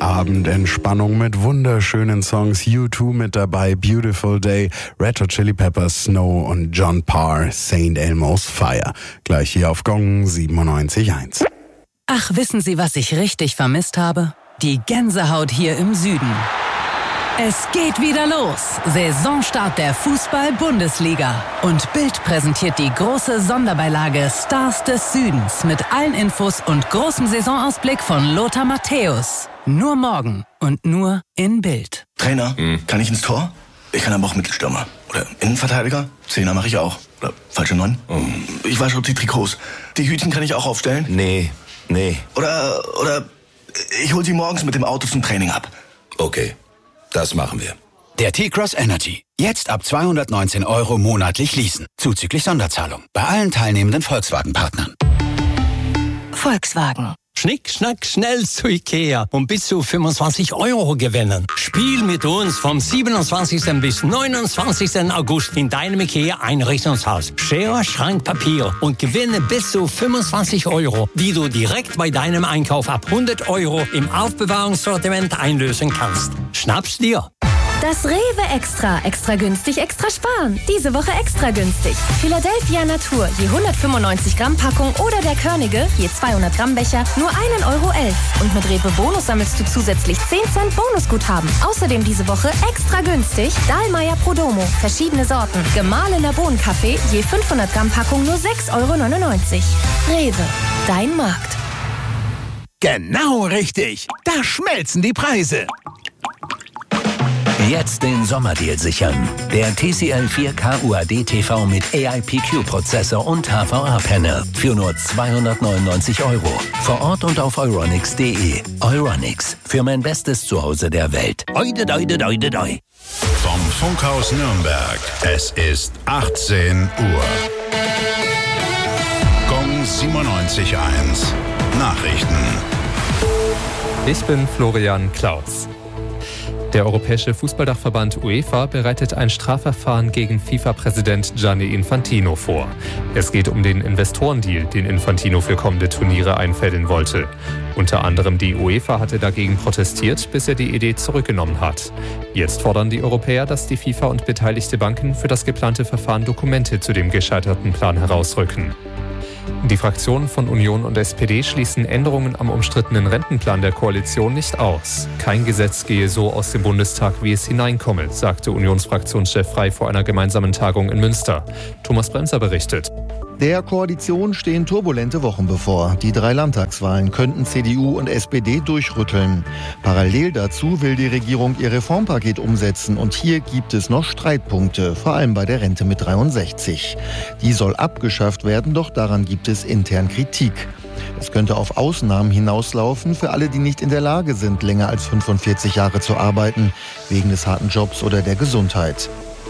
Abendentspannung mit wunderschönen Songs. U2 mit dabei, Beautiful Day, Red Hot Chili Peppers, Snow und John Parr, St. Elmo's Fire. Gleich hier auf Gong 97.1. Ach, wissen Sie, was ich richtig vermisst habe? Die Gänsehaut hier im Süden. Es geht wieder los. Saisonstart der Fußball-Bundesliga. Und Bild präsentiert die große Sonderbeilage Stars des Südens mit allen Infos und großem Saisonausblick von Lothar Matthäus. Nur morgen und nur in Bild. Trainer, kann ich ins Tor? Ich kann aber auch Mittelstürmer. Oder Innenverteidiger? Zehner mache ich auch. Oder falsche 9? Ich wasche die Trikots. Die Hütchen kann ich auch aufstellen? Nee. Oder ich hol sie morgens mit dem Auto zum Training ab. Okay, das machen wir. Der T-Cross Energy. Jetzt ab 219 € monatlich leasen. Zuzüglich Sonderzahlung. Bei allen teilnehmenden Volkswagen-Partnern. Volkswagen. Schnick, schnack, schnell zu Ikea und bis zu 25 € gewinnen. Spiel mit uns vom 27. bis 29. August in deinem Ikea-Einrichtungshaus. Schere, Schrank, Papier und gewinne bis zu 25 €, die du direkt bei deinem Einkauf ab 100 € im Aufbewahrungssortiment einlösen kannst. Schnapp's dir! Das Rewe Extra. Extra günstig, extra sparen. Diese Woche extra günstig. Philadelphia Natur, je 195 Gramm Packung oder der Körnige, je 200 Gramm Becher, nur 1,11 €. Und mit Rewe Bonus sammelst du zusätzlich 10 Cent Bonusguthaben. Außerdem diese Woche extra günstig Dahlmeier Prodomo, verschiedene Sorten. Gemahlener Bohnenkaffee, je 500 Gramm Packung, nur 6,99 €. Rewe, dein Markt. Genau richtig. Da schmelzen die Preise. Jetzt den Sommerdeal sichern. Der TCL 4K UAD TV mit AIPQ-Prozessor und HVA-Panel für nur 299 €. Vor Ort und auf euronics.de. Euronics, für mein bestes Zuhause der Welt. Oide, doide, doide, doi. Vom Funkhaus Nürnberg. Es ist 18 Uhr. Gong 97.1. Nachrichten. Ich bin Florian Klaus. Der Europäische Fußballdachverband UEFA bereitet ein Strafverfahren gegen FIFA-Präsident Gianni Infantino vor. Es geht um den Investorendeal, den Infantino für kommende Turniere einfädeln wollte. Unter anderem die UEFA hatte dagegen protestiert, bis er die Idee zurückgenommen hat. Jetzt fordern die Europäer, dass die FIFA und beteiligte Banken für das geplante Verfahren Dokumente zu dem gescheiterten Plan herausrücken. Die Fraktionen von Union und SPD schließen Änderungen am umstrittenen Rentenplan der Koalition nicht aus. Kein Gesetz gehe so aus dem Bundestag, wie es hineinkomme, sagte Unionsfraktionschef Frey vor einer gemeinsamen Tagung in Münster. Thomas Bremser berichtet. Der Koalition stehen turbulente Wochen bevor. Die 3 Landtagswahlen könnten CDU und SPD durchrütteln. Parallel dazu will die Regierung ihr Reformpaket umsetzen und hier gibt es noch Streitpunkte, vor allem bei der Rente mit 63. Die soll abgeschafft werden, doch daran gibt es intern Kritik. Es könnte auf Ausnahmen hinauslaufen für alle, die nicht in der Lage sind, länger als 45 Jahre zu arbeiten, wegen des harten Jobs oder der Gesundheit.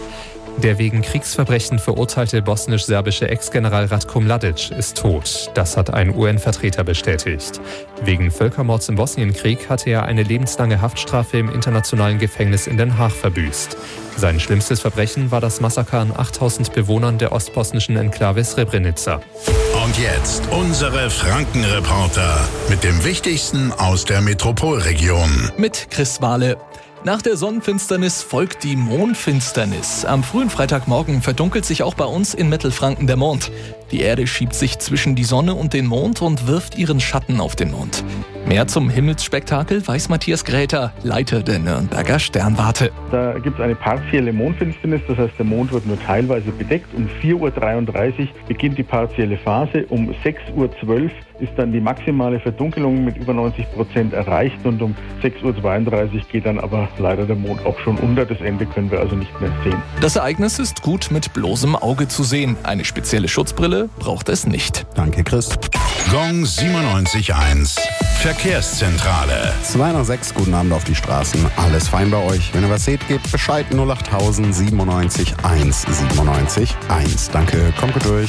Der wegen Kriegsverbrechen verurteilte bosnisch-serbische Ex-General Ratko Mladic ist tot. Das hat ein UN-Vertreter bestätigt. Wegen Völkermords im Bosnienkrieg hatte er eine lebenslange Haftstrafe im internationalen Gefängnis in Den Haag verbüßt. Sein schlimmstes Verbrechen war das Massaker an 8000 Bewohnern der ostbosnischen Enklave Srebrenica. Und jetzt unsere Frankenreporter mit dem Wichtigsten aus der Metropolregion. Mit Chris Wahle. Nach der Sonnenfinsternis folgt die Mondfinsternis. Am frühen Freitagmorgen verdunkelt sich auch bei uns in Mittelfranken der Mond. Die Erde schiebt sich zwischen die Sonne und den Mond und wirft ihren Schatten auf den Mond. Mehr zum Himmelsspektakel weiß Matthias Gräter, Leiter der Nürnberger Sternwarte. Da gibt es eine partielle Mondfinsternis, das heißt, der Mond wird nur teilweise bedeckt. Um 4:33 Uhr beginnt die partielle Phase. Um 6:12 Uhr ist dann die maximale Verdunkelung mit über 90% erreicht und um 6:32 Uhr geht dann aber leider der Mond auch schon unter. Das Ende können wir also nicht mehr sehen. Das Ereignis ist gut mit bloßem Auge zu sehen. Eine spezielle Schutzbrille braucht es nicht. Danke, Chris. Gong 97.1. Verkehrszentrale. 2:06, guten Abend auf die Straßen. Alles fein bei euch. Wenn ihr was seht, gebt Bescheid. 08000 97 1 97 1. Danke, kommt gut durch.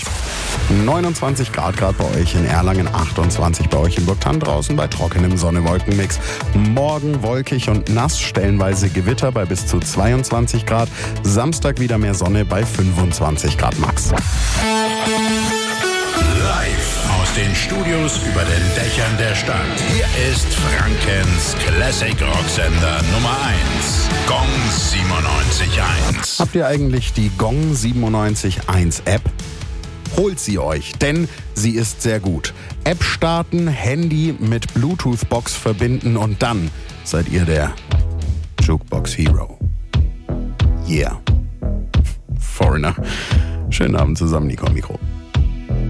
29 Grad gerade bei euch in Erlangen, 28 bei euch in Burgthann, draußen bei trockenem Sonne-Wolken-Mix. Morgen wolkig und nass, stellenweise Gewitter bei bis zu 22 Grad. Samstag wieder mehr Sonne bei 25 Grad max. Live aus den Studios über den Dächern der Stadt. Hier ist Frankens Classic Rocksender Nummer 1. Gong 97.1. Habt ihr eigentlich die Gong 97.1 App? Holt sie euch, denn sie ist sehr gut. App starten, Handy mit Bluetooth-Box verbinden und dann seid ihr der Jukebox Hero. Yeah. Foreigner. Schönen Abend zusammen, Nico am Mikro.